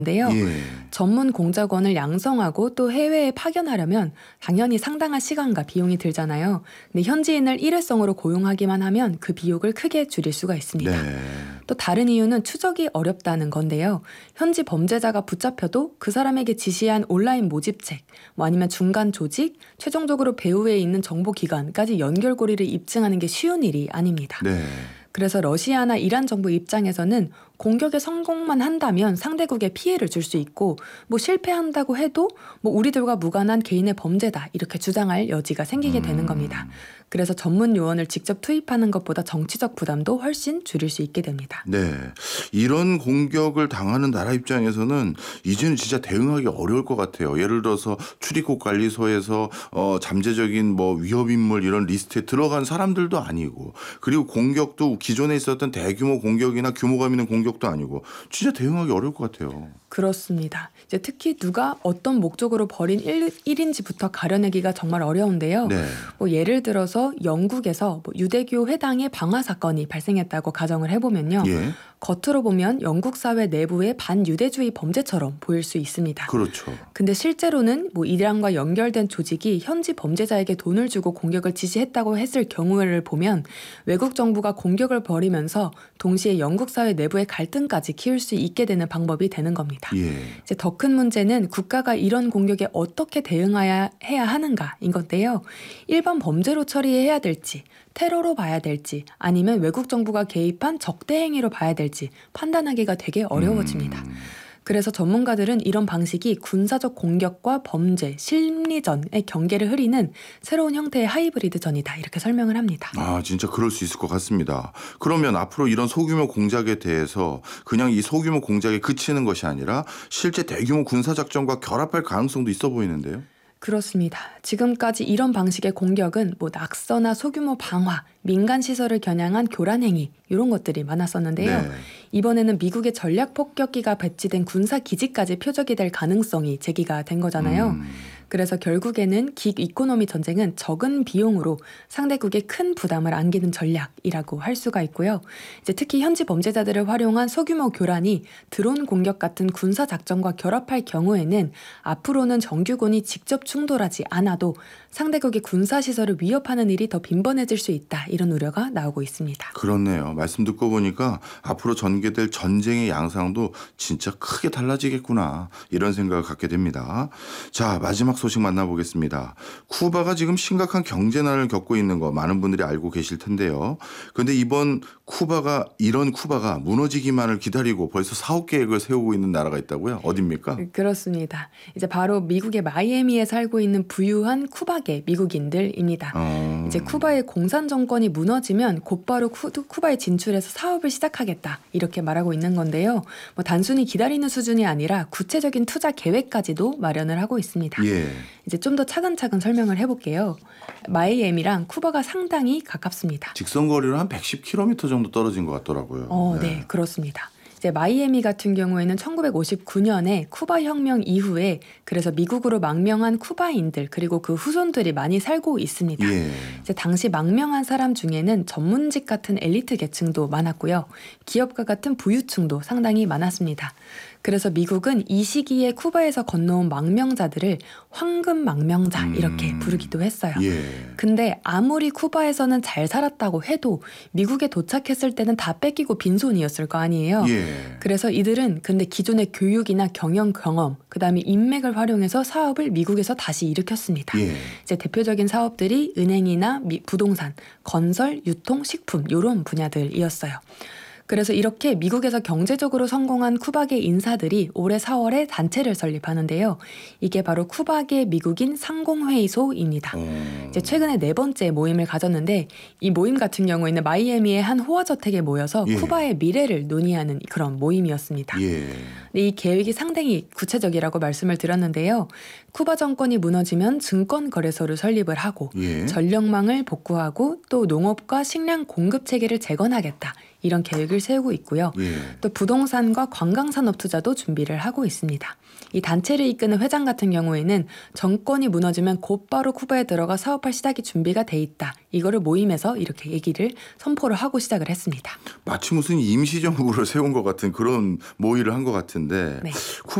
데요. 예. 전문 공작원을 양성하고 또 해외에 파견하려면 당연히 상당한 시간과 비용이 들잖아요. 근데 현지인을 일회성으로 고용하기만 하면 그 비용을 크게 줄일 수가 있습니다. 네. 또 다른 이유는 추적이 어렵다는 건데요. 현지 범죄자가 붙잡혀도 그 사람에게 지시한 온라인 모집책, 아니면 중간 조직, 최종적으로 배후에 있는 정보기관까지 연결고리를 입증하는 게 쉬운 일이 아닙니다. 네. 그래서 러시아나 이란 정부 입장에서는 공격에 성공만 한다면 상대국에 피해를 줄 수 있고 실패한다고 해도 우리들과 무관한 개인의 범죄다 이렇게 주장할 여지가 생기게 되는 겁니다. 그래서 전문 요원을 직접 투입하는 것보다 정치적 부담도 훨씬 줄일 수 있게 됩니다. 네. 이런 공격을 당하는 나라 입장에서는 이제는 진짜 대응하기 어려울 것 같아요. 예를 들어서 출입국 관리소에서 잠재적인 위협 인물 이런 리스트에 들어간 사람들도 아니고, 그리고 공격도 기존에 있었던 대규모 공격이나 규모감 있는 공격도 아니고 진짜 대응하기 어려울 것 같아요. 그렇습니다. 이제 특히 누가 어떤 목적으로 벌인 일인지부터 가려내기가 정말 어려운데요. 네. 예를 들어서 영국에서 유대교 회당의 방화 사건이 발생했다고 가정을 해보면요. 예. 겉으로 보면 영국 사회 내부의 반유대주의 범죄처럼 보일 수 있습니다. 그렇죠. 근데 실제로는 이란과 연결된 조직이 현지 범죄자에게 돈을 주고 공격을 지시했다고 했을 경우를 보면 외국 정부가 공격을 벌이면서 동시에 영국 사회 내부의 갈등까지 키울 수 있게 되는 방법이 되는 겁니다. 예. 이제 더 큰 문제는 국가가 이런 공격에 어떻게 대응해야 하는가인 건데요. 일반 범죄로 처리해야 될지, 테러로 봐야 될지, 아니면 외국 정부가 개입한 적대 행위로 봐야 될지 판단하기가 되게 어려워집니다. 그래서 전문가들은 이런 방식이 군사적 공격과 범죄, 심리전의 경계를 흐리는 새로운 형태의 하이브리드 전이다 이렇게 설명을 합니다. 아, 진짜 그럴 수 있을 것 같습니다. 그러면 앞으로 이런 소규모 공작에 대해서 그냥 이 소규모 공작에 그치는 것이 아니라 실제 대규모 군사작전과 결합할 가능성도 있어 보이는데요. 그렇습니다. 지금까지 이런 방식의 공격은 낙서나 소규모 방화, 민간 시설을 겨냥한 교란 행위 이런 것들이 많았었는데요. 네. 이번에는 미국의 전략 폭격기가 배치된 군사 기지까지 표적이 될 가능성이 제기가 된 거잖아요. 그래서 결국에는 긱 이코노미 전쟁은 적은 비용으로 상대국에 큰 부담을 안기는 전략이라고 할 수가 있고요. 이제 특히 현지 범죄자들을 활용한 소규모 교란이 드론 공격 같은 군사 작전과 결합할 경우에는 앞으로는 정규군이 직접 충돌하지 않아도 상대국의 군사 시설을 위협하는 일이 더 빈번해질 수 있다 이런 우려가 나오고 있습니다. 그렇네요. 말씀 듣고 보니까 앞으로 전개될 전쟁의 양상도 진짜 크게 달라지겠구나 이런 생각을 갖게 됩니다. 자, 마지막 소식 만나보겠습니다. 쿠바가 지금 심각한 경제난을 겪고 있는 거 많은 분들이 알고 계실 텐데요. 그런데 이번 이런 쿠바가 무너지기만을 기다리고 벌써 사업 계획을 세우고 있는 나라가 있다고요? 어디입니까? 그렇습니다. 이제 바로 미국의 마이애미에 살고 있는 부유한 쿠바계 미국인들입니다. 이제 쿠바의 공산 정권이 무너지면 곧바로 쿠바에 진출해서 사업을 시작하겠다 이렇게 말하고 있는 건데요. 단순히 기다리는 수준이 아니라 구체적인 투자 계획까지도 마련을 하고 있습니다. 예. 이제 좀 더 차근차근 설명을 해볼게요. 마이애미랑 쿠바가 상당히 가깝습니다. 직선거리로 한 110km 정도 떨어진 것 같더라고요. 네, 그렇습니다. 이제 마이애미 같은 경우에는 1959년에 쿠바 혁명 이후에 그래서 미국으로 망명한 쿠바인들 그리고 그 후손들이 많이 살고 있습니다. 예. 이제 당시 망명한 사람 중에는 전문직 같은 엘리트 계층도 많았고요. 기업가 같은 부유층도 상당히 많았습니다. 그래서 미국은 이 시기에 쿠바에서 건너온 망명자들을 황금 망명자 이렇게 부르기도 했어요. 예. 근데 아무리 쿠바에서는 잘 살았다고 해도 미국에 도착했을 때는 다 뺏기고 빈손이었을 거 아니에요. 예. 그래서 이들은 근데 기존의 교육이나 경영 경험, 그다음에 인맥을 활용해서 사업을 미국에서 다시 일으켰습니다. 예. 이제 대표적인 사업들이 은행이나 부동산, 건설, 유통, 식품 이런 분야들이었어요. 그래서 이렇게 미국에서 경제적으로 성공한 쿠바계 인사들이 올해 4월에 단체를 설립하는데요. 이게 바로 쿠바계 미국인 상공회의소입니다. 이제 최근에 4번째 모임을 가졌는데 이 모임 같은 경우에는 마이애미의 한 호화저택에 모여서 예. 쿠바의 미래를 논의하는 그런 모임이었습니다. 예. 근데 이 계획이 상당히 구체적이라고 말씀을 드렸는데요. 쿠바 정권이 무너지면 증권거래소를 설립을 하고 예. 전력망을 복구하고 또 농업과 식량 공급 체계를 재건하겠다. 이런 계획을 세우고 있고요. 예. 또 부동산과 관광산업 투자도 준비를 하고 있습니다. 이 단체를 이끄는 회장 같은 경우에는 정권이 무너지면 곧바로 쿠바에 들어가 사업할 시작이 준비가 돼 있다. 이거를 모임에서 이렇게 얘기를 선포를 하고 시작을 했습니다. 마치 무슨 임시정부를 세운 것 같은 그런 모의를 한 것 같은데 네.